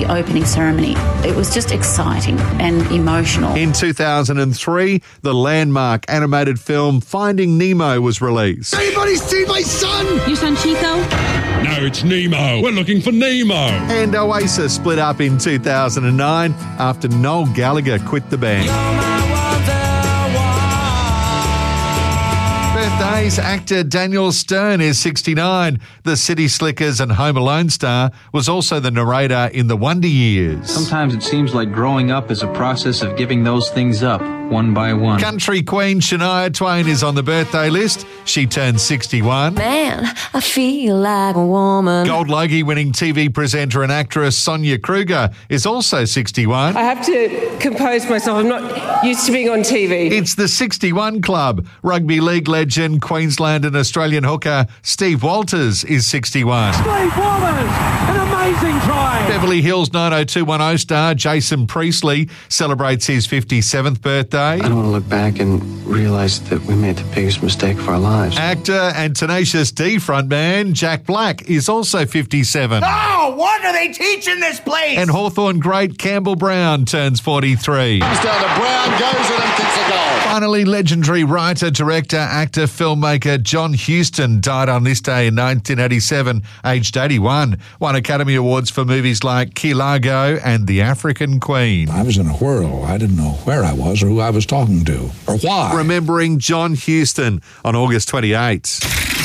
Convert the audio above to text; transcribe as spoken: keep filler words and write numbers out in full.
The opening ceremony. It was just exciting and emotional. In two thousand three, the landmark animated film Finding Nemo was released. Anybody see my son? Your son Chico? No, it's Nemo. We're looking for Nemo. And Oasis split up in two thousand nine after Noel Gallagher quit the band. Birthdays, actor Daniel Stern is sixty-nine. The City Slickers and Home Alone star was also the narrator in The Wonder Years. Sometimes it seems like growing up is a process of giving those things up, one by one. Country queen Shania Twain is on the birthday list. She turned sixty-one. Man, I feel like a woman. Gold Logie winning T V presenter and actress Sonia Kruger is also sixty-one. I have to compose myself. I'm not used to being on T V. It's the sixty-one Club. Rugby league legend, Queensland and Australian hooker Steve Walters is sixty-one. Steve Walters, an amazing try. Beverly Hills nine oh two one oh star Jason Priestley celebrates his fifty-seventh birthday. I don't want to look back and realize that we made the biggest mistake of our lives. Actor and Tenacious D frontman Jack Black is also fifty-seven. Oh, what are they teaching this place? And Hawthorn great Campbell Brown turns forty-three. Comes down to Brown, goes it and kicks a goal. Finally, legendary writer, director, actor, filmmaker John Huston died on this day in nineteen eighty-seven, aged eighty-one. Won Academy Awards for movies like Key Largo and The African Queen. I was in a whirl. I didn't know where I was or who I was talking to or why. Remembering John Huston on August twenty-eighth.